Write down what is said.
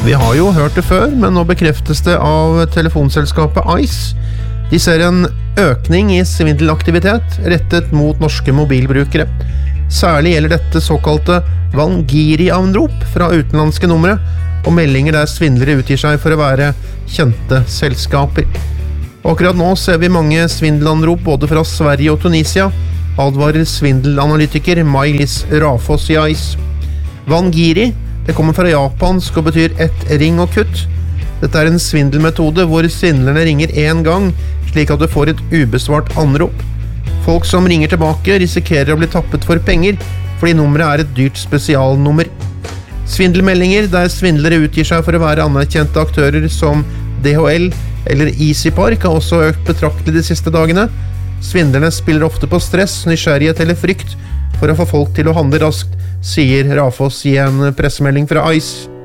Vi har jo hørt det før, men nå bekreftes det av telefonselskapet ICE. De ser en økning i svindelaktivitet rettet mot norske mobilbrukere. Særlig gjelder dette såkalte Vangiri-anrop fra utenlandske numre, og meldinger der svindlere utgir seg for å være kjente selskaper. Og akkurat nå ser vi mange svindelanrop både fra Sverige og Tunisia, advarer svindelanalytiker Maj-Lis Rafoss i ICE. Vangiri, det kommer fra japansk og betyr ett ring og kutt. Dette er en svindelmetode hvor svindlerne ringer en gang, slik at du får et ubesvart anrop. Folk som ringer tilbake risikerer å bli tappet for penger, fordi nummeret er et dyrt spesialnummer. Svindelmeldinger der svindlere utgir seg for å være anerkjente aktører som DHL eller EasyPark har også økt betraktelig de siste dagene. Svindlerne spiller ofte på stress, nysgjerrighet eller frykt for å få folk til å handle raskt, sier Rafoss i en pressemelding fra ICE.